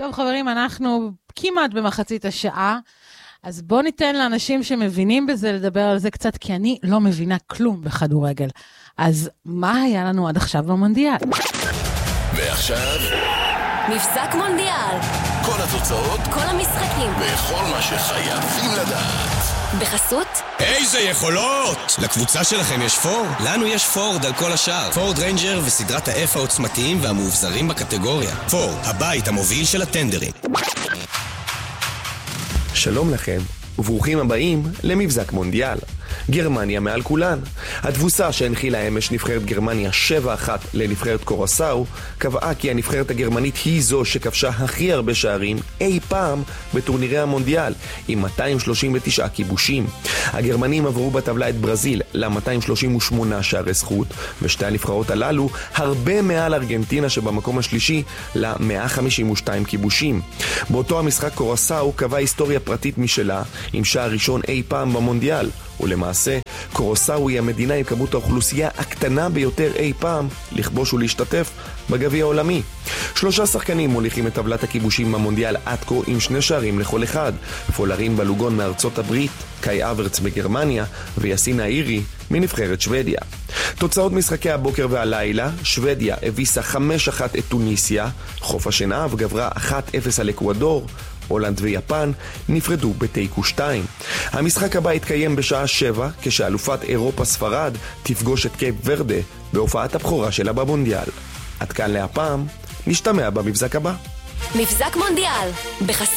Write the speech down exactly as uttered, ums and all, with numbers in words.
טוב חברים, אנחנו כמעט במחצית השעה, אז בואו ניתן לאנשים שמבינים בזה לדבר על זה קצת, כי אני לא מבינה כלום בכדורגל. אז מה היה לנו עד עכשיו במונדיאל? ועכשיו מבזק מונדיאל, כל התוצאות, כל המשחקים וכל מה שחייבים לדעת בחסות איזה יכולות! לקבוצה שלכם יש פורד? לנו יש פורד על כל השאר. פורד ריינג'ר וסדרת ה-F העוצמתיים והמאובזרים בקטגוריה. פורד, הבית המוביל של הטנדרים. שלום לכם, וברוכים הבאים למבזק מונדיאל. גרמניה מעל כולן. התבוסה שהנחילה אמש נבחרת גרמניה שבע אחת לנבחרת קורסאו קבעה כי הנבחרת הגרמנית היא זו שכבשה הכי הרבה שערים אי פעם בטורנירי המונדיאל, עם מאתיים שלושים ותשעה כיבושים. הגרמנים עברו בטבלה את ברזיל ל-מאתיים שלושים ושמונה שערי זכות, ושתי הנבחרות הללו הרבה מעל ארגנטינה שבמקום השלישי ל-מאה חמישים ושתיים כיבושים. באותו המשחק קורסאו קבעה היסטוריה פרטית משלה עם שער ראשון אי פעם במונדיאל, ולמעשה קורסאו היא המדינה עם כמות האוכלוסייה הקטנה ביותר אי פעם לכבוש ולהשתתף בגביע העולמי. שלושה שחקנים מוליכים את טבלת הכיבושים במונדיאל עד כה עם שני שערים לכל אחד: פולרין בלוגון מארצות הברית, קאי אברץ בגרמניה ויאסין האירי מנבחרת שוודיה. תוצאות משחקי הבוקר והלילה: שוודיה הביסה חמש אחת את טוניסיה, חוף השנהב גברה אחת אפס על אקוודור, הולנד ויפן נפרדו בתיקו שתיים. המשחק הבא יתקיים בשעה שבע, כשאלופת אירופה ספרד תפגוש את קייפ ורדה בהופעת הבכורה שלה במונדיאל. עד כאן להפעם, נשתמע במבזק הבא. מבזק מונדיאל בחסות